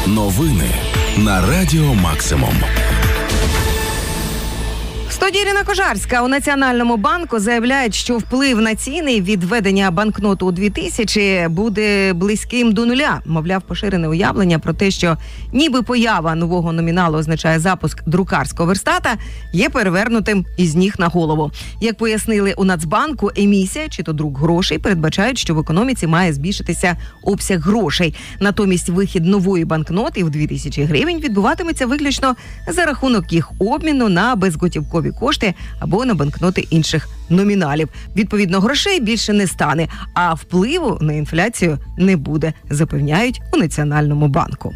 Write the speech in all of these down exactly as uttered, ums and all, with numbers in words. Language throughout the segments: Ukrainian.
Новини на Радіо Максимум. В студії Ірина Кожарська. У Національному банку заявляють, що вплив на ціни від введення банкноту у дві тисячі буде близьким до нуля. Мовляв, поширене уявлення про те, що ніби поява нового номіналу означає запуск друкарського верстата, є перевернутим із ніг на голову. Як пояснили у Нацбанку, емісія, чи то друк грошей, передбачають, що в економіці має збільшитися обсяг грошей. Натомість вихід нової банкноти в дві тисячі гривень відбуватиметься виключно за рахунок їх обміну на безготівкові кошти або на банкноти інших номіналів. Відповідно, грошей більше не стане, а впливу на інфляцію не буде, запевняють у Національному банку.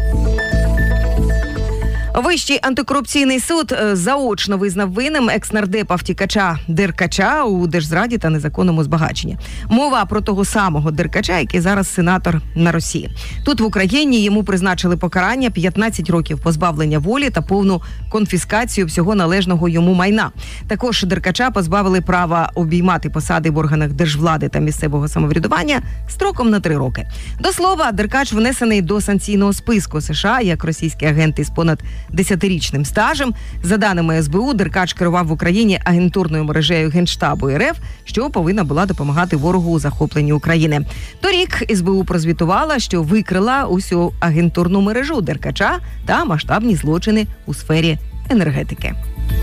Вищий антикорупційний суд заочно визнав винним екс-нардепа-втікача Деркача у держзраді та незаконному збагаченні. Мова про того самого Деркача, який зараз сенатор на Росії. Тут в Україні йому призначили покарання п'ятнадцять років позбавлення волі та повну конфіскацію всього належного йому майна. Також Деркача позбавили права обіймати посади в органах держвлади та місцевого самоврядування строком на три роки. До слова, Деркач внесений до санкційного списку США як російський агент із понад десятирічним стажем. За даними ес бе у, Деркач керував в Україні агентурною мережею Генштабу ер еф, що повинна була допомагати ворогу у захопленні України. Торік ес бе у прозвітувала, що викрила усю агентурну мережу Деркача та масштабні злочини у сфері енергетики.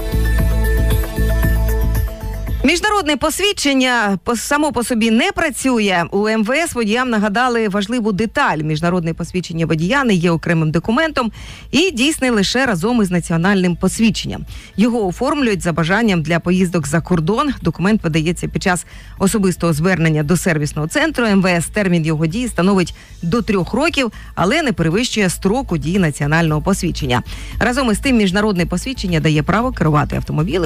Міжнародне посвідчення само по собі не працює. У ем ве ес водіям нагадали важливу деталь. Міжнародне посвідчення водія не є окремим документом і дійсне лише разом із національним посвідченням. Його оформлюють за бажанням для поїздок за кордон. Документ подається під час особистого звернення до сервісного центру ем ве ес. Термін його дії становить до трьох років, але не перевищує строку дії національного посвідчення. Разом із тим, міжнародне посвідчення дає право керувати автомобілем